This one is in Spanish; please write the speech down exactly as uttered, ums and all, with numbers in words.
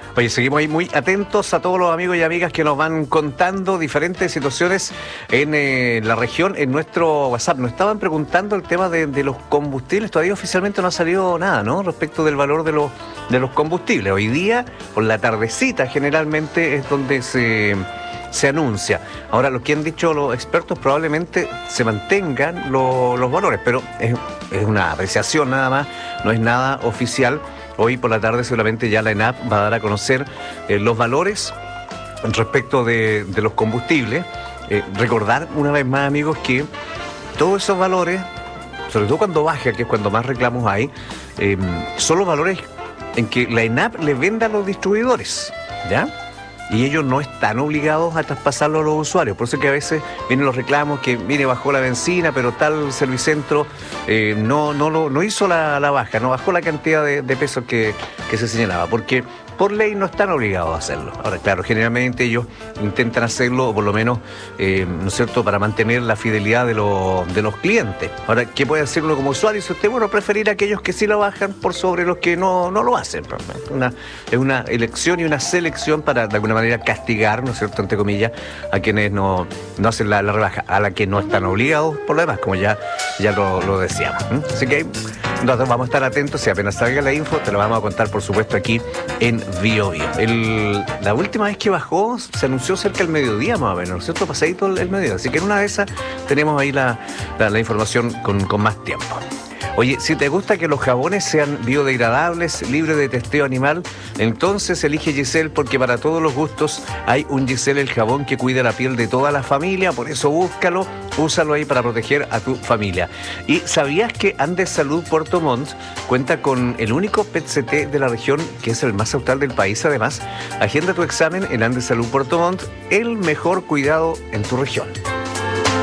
Oye, seguimos ahí muy atentos a todos los amigos y amigas que nos van contando diferentes situaciones en eh, la región, en nuestro WhatsApp. Nos estaban preguntando el tema de, de los combustibles. Todavía oficialmente no ha salido nada, ¿no? Respecto del valor de los, de los combustibles. Hoy día, por la tardecita, generalmente es donde se... se anuncia. Ahora, lo que han dicho los expertos, probablemente se mantengan lo, los valores, pero es, es una apreciación nada más, no es nada oficial. Hoy por la tarde seguramente ya la ENAP va a dar a conocer eh, los valores respecto de, de los combustibles. Eh, recordar una vez más, amigos, que todos esos valores, sobre todo cuando baja, que es cuando más reclamos hay, eh, son los valores en que la ENAP le vende a los distribuidores, ¿ya? Y ellos no están obligados a traspasarlo a los usuarios. Por eso que a veces vienen los reclamos que, mire, bajó la benzina, pero tal servicentro eh, no, no, no, no hizo la, la baja, no bajó la cantidad de, de pesos que, que se señalaba, porque por ley no están obligados a hacerlo. Ahora, claro, generalmente ellos intentan hacerlo, o por lo menos, eh, ¿no es cierto?, para mantener la fidelidad de, lo, de los clientes. Ahora, ¿qué puede hacer uno como usuario? Si usted, bueno, preferir a aquellos que sí lo bajan por sobre los que no, no lo hacen. Una, es una elección y una selección para, de alguna manera, castigar, ¿no es cierto?, entre comillas, a quienes no, no hacen la, la rebaja, a la que no están obligados por lo demás, como ya, ya lo, lo decíamos. ¿eh? Así que nosotros vamos a estar atentos, si apenas salga la info, te lo vamos a contar, por supuesto, aquí en Bio Bio. El, la última vez que bajó se anunció cerca del mediodía, más o menos, ¿no es cierto? Pasadito el, el mediodía. Así que en una de esas tenemos ahí la, la, la información con, con más tiempo. Oye, si te gusta que los jabones sean biodegradables, libres de testeo animal, entonces elige Giselle, porque para todos los gustos hay un Giselle, el jabón que cuida la piel de toda la familia. Por eso búscalo, úsalo ahí para proteger a tu familia. ¿Y sabías que Andes Salud Puerto Montt cuenta con el único P E T C T de la región, que es el más austral del país? Además, agenda tu examen en Andes Salud Puerto Montt, el mejor cuidado en tu región.